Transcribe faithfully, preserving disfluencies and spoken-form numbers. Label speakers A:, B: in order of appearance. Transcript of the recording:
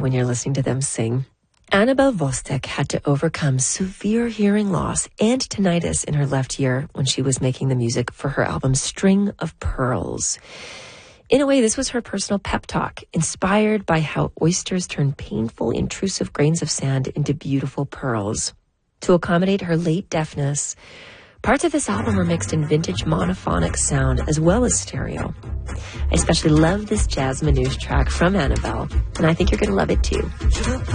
A: when you're listening to them sing. Annabelle Vostek had to overcome severe hearing loss and tinnitus in her left ear when she was making the music for her album String of Pearls. In a way, this was her personal pep talk, inspired by how oysters turn painful, intrusive grains of sand into beautiful pearls. To accommodate her late deafness, parts of this album were mixed in vintage monophonic sound as well as stereo. I especially love this jazz manouche track from Annabelle, and I think you're going to love it too.